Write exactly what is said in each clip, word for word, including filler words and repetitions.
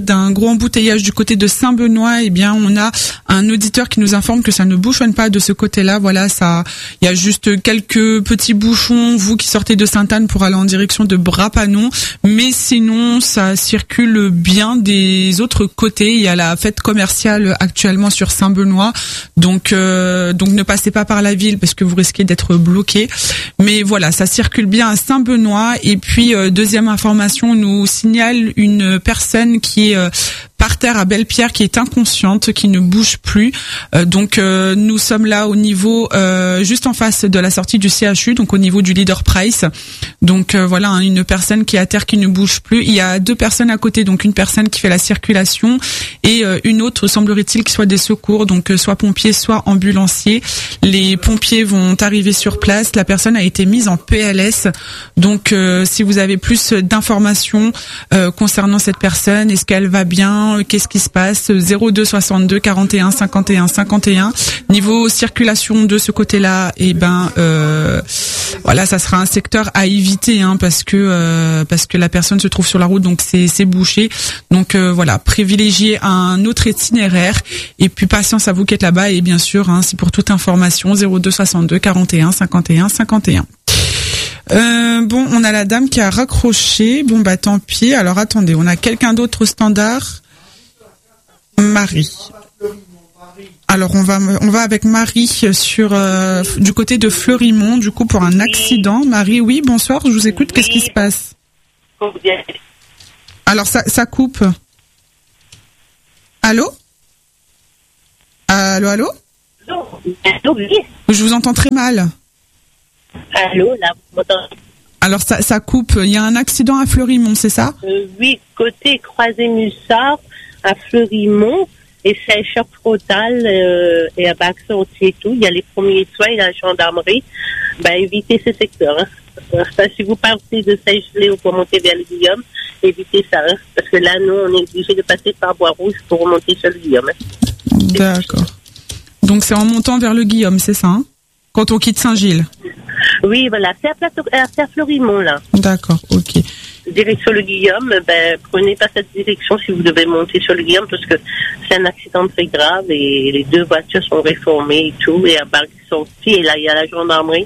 d'un gros embouteillage du côté de Saint-Benoît, eh bien on a un auditeur qui nous informe que ça ne bouchonne pas de ce côté-là. Voilà, ça, il y a juste quelques petits bouchons, vous qui sortez de Sainte-Anne pour aller en direction de Bras-Panon, mais sinon ça circule bien des autres côtés. Il y a la fête commerciale actuellement sur Saint-Benoît, donc euh, donc ne passez pas par la ville parce que vous risquez d'être bloqué. Mais voilà, ça circule bien à Saint-Benoît. Et puis euh, deuxième information, on nous signale une personne qui est euh, par terre à Belle-Pierre, qui est inconsciente, qui ne bouge plus. Euh, donc euh, nous sommes là au niveau euh, juste en face de la sortie du C H U, donc au niveau du Leader Price. Donc euh, voilà, hein, une personne qui est à terre, qui ne bouge plus. Il y a deux personnes à côté, donc une personne qui fait la circulation et euh, une autre, semblerait-il, qui soit des secours, donc euh, soit pompiers, soit ambulanciers. Les pompiers vont arriver sur place. La personne a été mise en P L S. Donc euh, si vous avez plus d'informations euh, concernant cette personne, est-ce qu'elle va bien, qu'est-ce qui se passe, zéro deux soixante-deux quarante et un cinquante et un cinquante et un. Niveau circulation de ce côté-là, et eh ben euh, voilà, ça sera un secteur à éviter, hein, parce que euh, parce que la personne se trouve sur la route, donc c'est c'est bouché. Donc euh, voilà, privilégiez un autre itinéraire et puis patience à vous qui êtes là-bas. Et bien sûr, hein, si pour toute information, zéro deux soixante-deux quarante et un cinquante et un cinquante et un. Euh, bon, on a la dame qui a raccroché. Bon bah tant pis. Alors attendez, on a quelqu'un d'autre au standard. Marie. Alors on va on va avec Marie sur euh, du côté de Fleurimont, du coup pour un accident. Marie, oui, bonsoir, je vous écoute. Qu'est-ce qui se passe? Alors ça ça coupe. Allô? Allô, allô? Allô, oui. Je vous entends très mal. Allô, là, vous m'entendez? Alors ça ça coupe. Il y a un accident à Fleurimont, c'est ça? euh, Oui, côté Croisé-Mussard à Fleurimont. Et c'est un choc frontal euh, et un accent aussi et tout. Il y a les premiers soins et la gendarmerie. Ben, évitez ce secteur. Hein. Enfin, si vous partez de Saint-Gelais ou pour monter vers le Guillaume, évitez ça. Hein. Parce que là, nous, on est obligé de passer par Bois-Rouge pour remonter sur le Guillaume. Hein. D'accord. Donc c'est en montant vers le Guillaume, c'est ça, hein, quand on quitte Saint-Gilles? Oui, voilà. C'est à, Plateau, euh, c'est à Fleurimont, là. D'accord, ok. Direction le Guillaume, ben, prenez pas cette direction si vous devez monter sur le Guillaume parce que c'est un accident très grave et les deux voitures sont réformées et tout, et à part qu'ils sont sortis, et là il y a la gendarmerie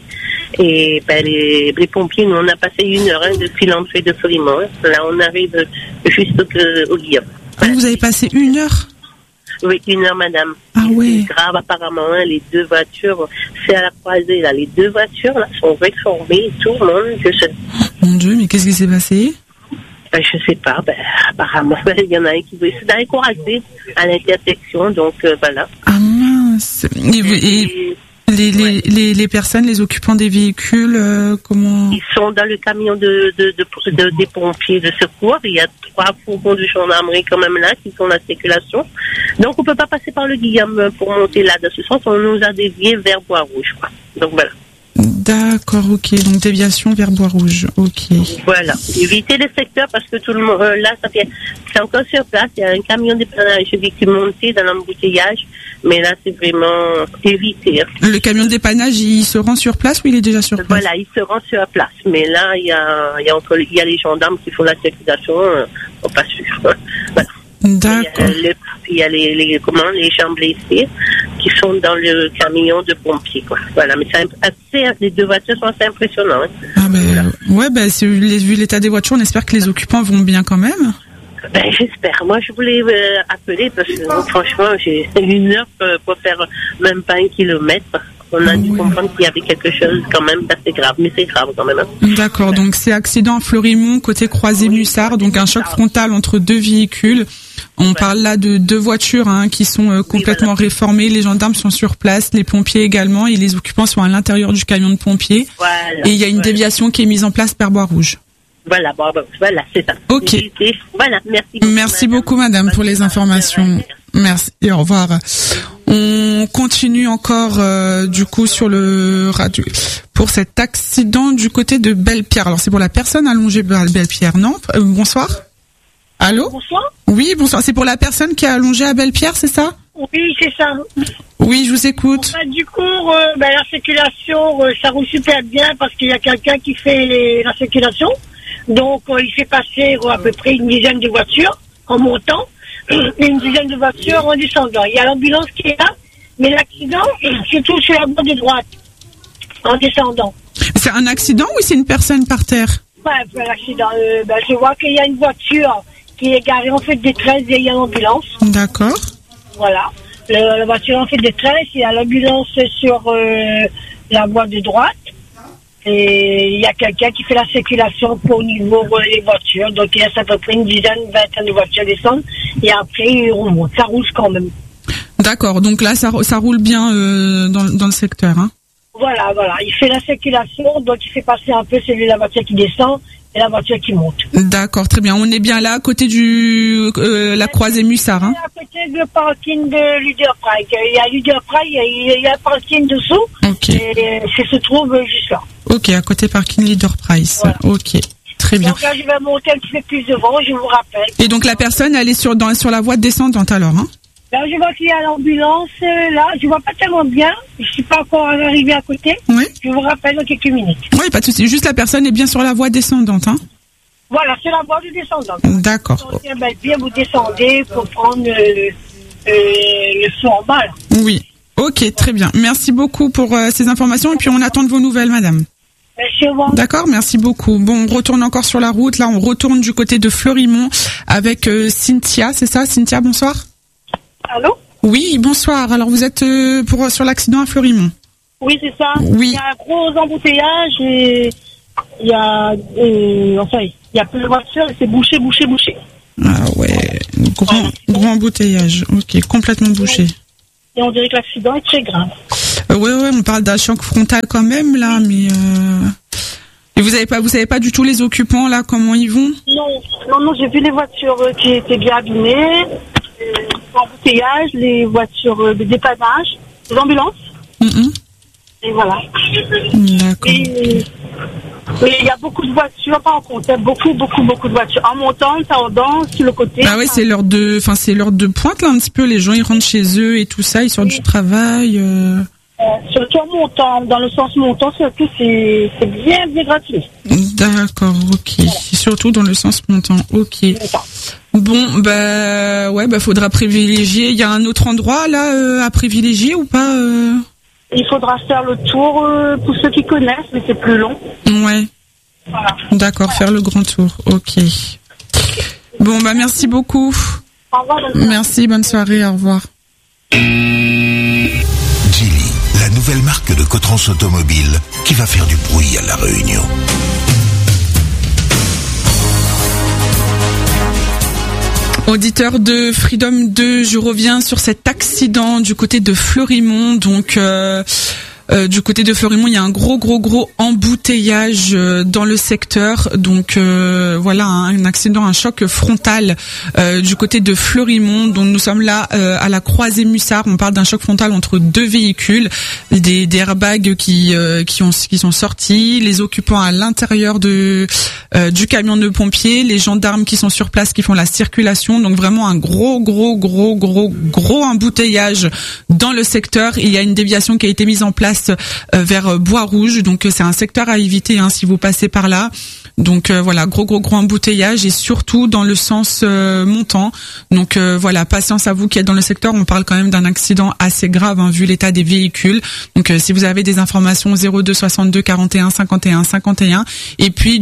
et ben, les, les pompiers, nous on a passé une heure hein, depuis l'entrée de Fleurimont. Là on arrive juste au, au Guillaume. Ah, vous avez passé une heure? Oui, une heure, madame. Ah ouais. C'est grave apparemment, hein, les deux voitures, c'est à la croisée là, les deux voitures là sont réformées et tout, mon Dieu. Mon Dieu, mais qu'est-ce qui s'est passé? Ben, je sais pas, ben, apparemment, il y en a un qui veut se décourager à l'intersection, donc euh, voilà. Ah mince. Et, vous, et les, les, ouais. les, les personnes, les occupants des véhicules, euh, comment? Ils sont dans le camion de, de, de, de, des pompiers de secours. Il y a trois fourgons de gendarmerie quand même là qui sont en circulation. Donc on peut pas passer par le Guillaume pour monter là. De ce sens, on nous a dévié vers Bois-Rouge, quoi. Donc voilà. D'accord, ok. Donc déviation vers Bois-Rouge, ok. Voilà. Évitez le secteur parce que tout le monde, euh, là, ça fait, c'est encore sur place. Il y a un camion dépannage qui est monté dans l'embouteillage, mais là, c'est vraiment éviter. Hein. Le camion de dépannage, il se rend sur place ou il est déjà sur place? Voilà, il se rend sur place. Mais là, il y a, il y a encore, il y a les gendarmes qui font la circulation, euh, on pas sûr. Voilà. D'accord. Il y a, le, il y a les, les, comment, les gens blessés qui sont dans le camion de pompiers, quoi. Voilà, mais c'est assez, les deux voitures sont assez impressionnantes. Hein. Ah ben, voilà. Ouais, ben, c'est, vu l'état des voitures, on espère que les occupants vont bien quand même. Ben, j'espère. Moi, je voulais euh, appeler parce que, oh, franchement, j'ai une heure pour faire même pas un kilomètre. On a oh, dû ouais. comprendre qu'il y avait quelque chose quand même d'assez grave, mais c'est grave quand même. Hein. D'accord, donc c'est accident à Fleurimont, côté Croisé-Mussard, donc un choc frontal entre deux véhicules. On ouais. parle là de deux voitures hein, qui sont euh, complètement oui, voilà. réformées. Les gendarmes sont sur place, les pompiers également, et les occupants sont à l'intérieur du camion de pompiers. Voilà. Et il y a une voilà. déviation qui est mise en place par Bois-Rouge. Voilà, bon, bon, voilà, c'est ça. Ok. Et, et, voilà, merci beaucoup. Merci madame. beaucoup, madame, pour les informations. Merci et au revoir. On continue encore euh, du coup sur le radio pour cet accident du côté de Belle-Pierre. Alors c'est pour la personne allongée à Belle-Pierre, non? euh, Bonsoir. Allô? Bonsoir. Oui, bonsoir. C'est pour la personne qui est allongée à Belle-Pierre, c'est ça? Oui, c'est ça. Oui, je vous écoute. Bah, du coup, euh, bah, la circulation, euh, ça roule super bien parce qu'il y a quelqu'un qui fait les, la circulation. Donc, euh, il fait passer euh, à peu près une dizaine de voitures. en montant et une dizaine de voitures en descendant. Il y a l'ambulance qui est là, mais l'accident se trouve sur la voie de droite, en descendant. C'est un accident ou c'est une personne par terre? Ouais, l'accident. Euh, ben, je vois qu'il y a une voiture qui est garée en fait détresse derrière l'ambulance. D'accord. Voilà. Le, la voiture en fait détresse, il y a l'ambulance sur euh, la voie de droite. Et il y a quelqu'un qui fait la circulation pour au niveau des voitures. Donc il y a à peu près une dizaine, une vingtaine de voitures descendent. Et après, on monte. Ça roule quand même. D'accord. Donc là, ça, ça roule bien euh, dans, dans le secteur. Hein. Voilà, voilà. Il fait la circulation. Donc il fait passer un peu celui de la voiture qui descend et la voiture qui monte. D'accord, très bien. On est bien là, à côté du euh, la croisée Mussard. Hein. À côté du parking de Luderpraille. Il y a Luderpraille, il y a un parking dessous. Ok. Et ça se trouve juste là. Ok, à côté parking Leader Price. Voilà. Ok, très bien. Donc là, je vais monter un petit peu plus devant, je vous rappelle. Et donc la personne, elle est sur, dans, sur la voie descendante alors, hein? Là, je vois qu'il y a l'ambulance, là, je vois pas tellement bien, je suis pas encore arrivé à côté. Oui. Je vous rappelle dans quelques minutes. Oui, pas de souci. Juste la personne est bien sur la voie descendante, hein? Voilà, c'est la voie de descendante. D'accord. Donc, bien, bien, vous descendez pour prendre euh, euh, le saut en bas, là. Oui. Ok, très bien. Merci beaucoup pour euh, ces informations et puis on attend de vos nouvelles, madame. Merci, au revoir. D'accord, merci beaucoup. Bon, on retourne encore sur la route. Là, on retourne du côté de Fleurimont avec euh, Cynthia, c'est ça? Cynthia, bonsoir. Allô? Oui, bonsoir. Alors, vous êtes euh, pour sur l'accident à Fleurimont? Oui, c'est ça. Oui. Il y a un gros embouteillage et il y a, euh, enfin, il y a plus de voitures et c'est bouché, bouché, bouché. Ah ouais, grand, grand embouteillage. Ok, complètement bouché. Et on dirait que l'accident est très grave. Euh, ouais, ouais, on parle d'un choc frontal quand même là, mais euh... et vous avez pas, vous savez pas du tout les occupants là, comment ils vont? Non, non, non, j'ai vu les voitures qui étaient bien abîmées, les embouteillages, les voitures de dépannage, les ambulances. Mm-hmm. Et voilà. D'accord. Et mais il y a beaucoup de voitures, pas en compte, beaucoup, beaucoup, beaucoup de voitures. En montant, tendance, sur le côté. Ah ouais, c'est l'heure de, enfin c'est l'heure de pointe là un petit peu. Les gens ils rentrent chez eux et tout ça, ils sortent oui. du travail. Euh... Euh, surtout en montant, dans le sens montant, surtout c'est c'est bien, bien gratuit. D'accord, ok. Voilà. Surtout dans le sens montant, ok. Bon, bah ouais, bah faudra privilégier. Il y a un autre endroit là euh, à privilégier ou pas euh... Il faudra faire le tour euh, pour ceux qui connaissent, mais c'est plus long. Ouais. Voilà. D'accord, faire le grand tour. Ok. Bon, bah merci beaucoup. Au revoir. Bonne merci, bonne soirée. Au revoir. Geely, la nouvelle marque de Cotrans Automobile qui va faire du bruit à La Réunion. Auditeur de Freedom deux, je reviens sur cet accident du côté de Fleurimont. Donc, euh, euh, du côté de Fleurimont, il y a un gros, gros, gros embouteillage euh, dans le secteur. Donc, euh, voilà, un, un accident, un choc frontal euh, du côté de Fleurimont. Donc, nous sommes là euh, à la croisée Mussard. On parle d'un choc frontal entre deux véhicules, des, des airbags qui euh, qui ont qui sont sortis, les occupants à l'intérieur de euh, du camion de pompiers, les gendarmes qui sont sur place, qui font la circulation. Donc, vraiment un gros, gros, gros, gros, gros embouteillage dans le secteur. Il y a une déviation qui a été mise en place vers Bois-Rouge, donc c'est un secteur à éviter hein, si vous passez par là. Donc euh, voilà, gros gros gros embouteillage et surtout dans le sens euh, montant. Donc euh, voilà, patience à vous qui êtes dans le secteur. On parle quand même d'un accident assez grave hein, vu l'état des véhicules. Donc euh, si vous avez des informations, zéro deux soixante-deux quarante et un cinquante et un cinquante et un et puis